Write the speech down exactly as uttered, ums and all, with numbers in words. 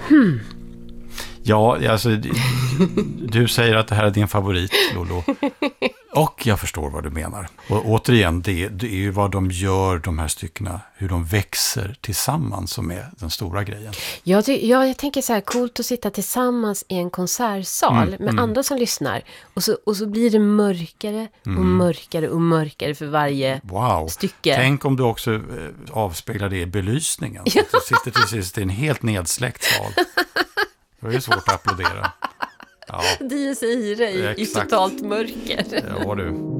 Hmm. Ja, alltså du säger att det här är din favorit, Lolo. Och jag förstår vad du menar. Och återigen, det, det är ju vad de gör, de här styckena, hur de växer tillsammans som är den stora grejen. Jag, ty- ja, jag tänker så här, coolt att sitta tillsammans i en konsertsal Mm, med mm. andra som lyssnar. Och så, och så blir det mörkare och Mm. mörkare och mörkare för varje Wow. stycke. Tänk om du också eh, avspeglar det i belysningen. Så att du sitter till sist i en helt nedsläckt sal. Då är det svårt att applådera. Ja, Dies ira i, i exakt. totalt mörker. Ja du.